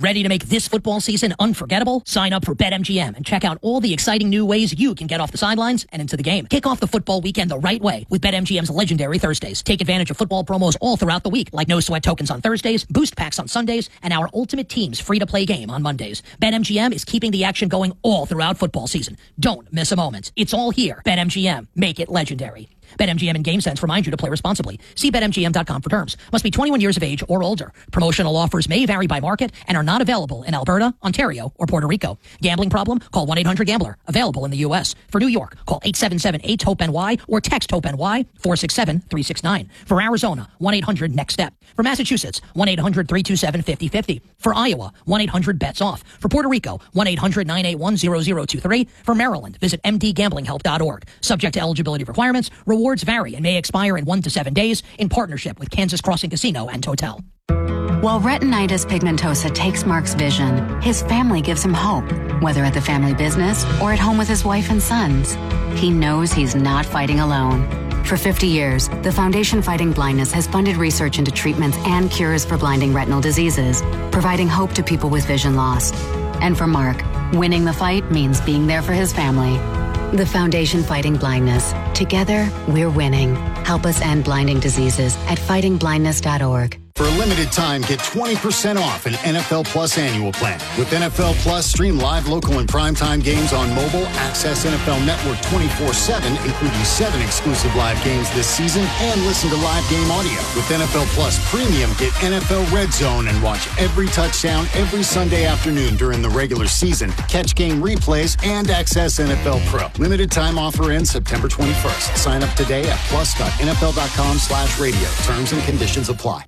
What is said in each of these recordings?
Ready to make this football season unforgettable? Sign up for BetMGM and check out all the exciting new ways you can get off the sidelines and into the game. Kick off the football weekend the right way with BetMGM's legendary Thursdays. Take advantage of football promos all throughout the week, like no sweat tokens on Thursdays, boost packs on Sundays, and our Ultimate Teams free-to-play game on Mondays. BetMGM is keeping the action going all throughout football season. Don't miss a moment. It's all here. BetMGM. Make it legendary. BetMGM and GameSense remind you to play responsibly. See BetMGM.com for terms. Must be 21 years of age or older. Promotional offers may vary by market and are not available in Alberta, Ontario, or Puerto Rico. Gambling problem? Call 1-800-GAMBLER. Available in the U.S. For New York, call 877-8-HOPE-NY or text HOPE-NY 467-369. For Arizona, 1-800-NEXT-STEP. For Massachusetts, 1-800-327-5050. For Iowa, 1-800-BETS-OFF. For Puerto Rico, 1-800-981-0023. For Maryland, visit mdgamblinghelp.org. Subject to eligibility requirements. Rewards vary and may expire in 1 to 7 days in partnership with Kansas Crossing Casino and Hotel. While retinitis pigmentosa takes Mark's vision, his family gives him hope, whether at the family business or at home with his wife and sons. He knows he's not fighting alone. For 50 years, the Foundation Fighting Blindness has funded research into treatments and cures for blinding retinal diseases, providing hope to people with vision loss. And for Mark, winning the fight means being there for his family. The Foundation Fighting Blindness. Together, we're winning. Help us end blinding diseases at fightingblindness.org. For a limited time, get 20% off an NFL Plus annual plan. With NFL Plus, stream live, local, and primetime games on mobile, access NFL Network 24/7, including 7 exclusive live games this season, and listen to live game audio. With NFL Plus Premium, get NFL Red Zone and watch every touchdown every Sunday afternoon during the regular season, catch game replays, and access NFL Pro. Limited time offer ends September 21st. Sign up today at plus.nfl.com/radio. Terms and conditions apply.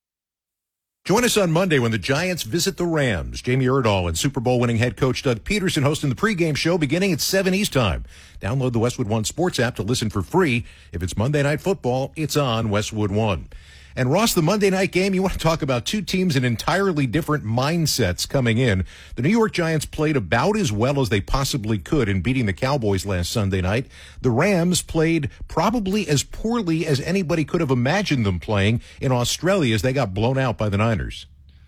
Join us on Monday when the Giants visit the Rams. Jamie Erdahl and Super Bowl winning head coach Doug Peterson hosting the pregame show beginning at 7 East time. Download the Westwood One Sports app to listen for free. If it's Monday Night Football, it's on Westwood One. And Ross, the Monday night game, you want to talk about two teams in entirely different mindsets coming in. The New York Giants played about as well as they possibly could in beating the Cowboys last Sunday night. The Rams played probably as poorly as anybody could have imagined them playing in Australia as they got blown out by the Niners.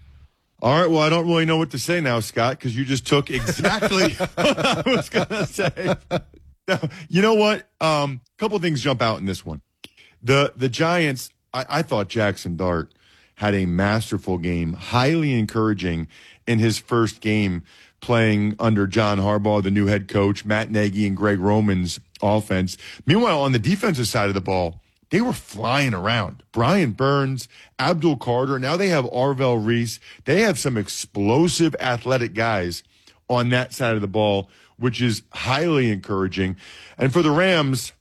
All right, well, I don't really know what to say now, Scott, because you just took exactly what I was going to say. Now, you know what? Couple of things jump out in this one. The Giants, I thought Jackson Dart had a masterful game, highly encouraging in his first game playing under John Harbaugh, the new head coach, Matt Nagy, and Greg Roman's offense. Meanwhile, on the defensive side of the ball, they were flying around. Brian Burns, Abdul Carter, now they have Arvell Reese. They have some explosive athletic guys on that side of the ball, which is highly encouraging. And for the Rams,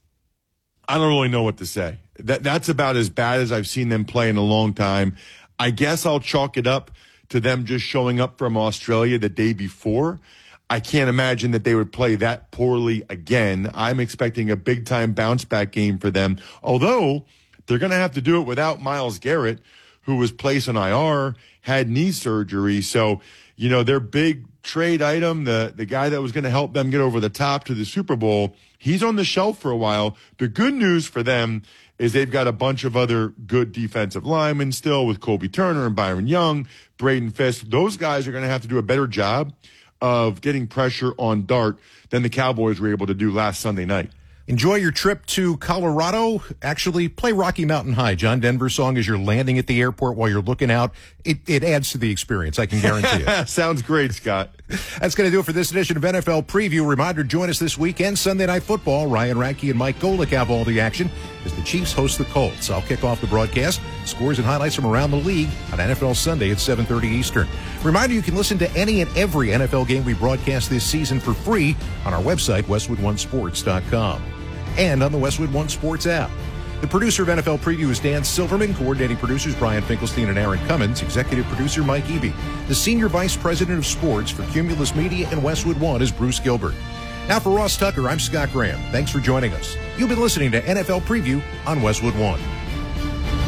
I don't really know what to say. That's about as bad as I've seen them play in a long time. I guess I'll chalk it up to them just showing up from Australia the day before. I can't imagine that they would play that poorly again. I'm expecting a big-time bounce-back game for them, although they're going to have to do it without Myles Garrett, who was placed on IR, had knee surgery. So, you know, their big trade item, the guy that was going to help them get over the top to the Super Bowl, he's on the shelf for a while. The good news for them is they've got a bunch of other good defensive linemen still with Colby Turner and Byron Young, Braden Fisk. Those guys are going to have to do a better job of getting pressure on Dart than the Cowboys were able to do last Sunday night. Enjoy your trip to Colorado. Actually, play Rocky Mountain High. John Denver's song as you're landing at the airport while you're looking out. It adds to the experience, I can guarantee it. Sounds great, Scott. That's going to do it for this edition of NFL Preview. Reminder, join us this weekend, Sunday Night Football. Ryan Radke and Mike Golick have all the action as the Chiefs host the Colts. I'll kick off the broadcast. Scores and highlights from around the league on NFL Sunday at 7:30 Eastern. Reminder, you can listen to any and every NFL game we broadcast this season for free on our website, westwoodonesports.com. And on the Westwood One Sports app. The producer of NFL Preview is Dan Silverman, coordinating producers Brian Finkelstein and Aaron Cummins, executive producer Mike Eby. The senior vice president of sports for Cumulus Media and Westwood One is Bruce Gilbert. Now for Ross Tucker, I'm Scott Graham. Thanks for joining us. You've been listening to NFL Preview on Westwood One.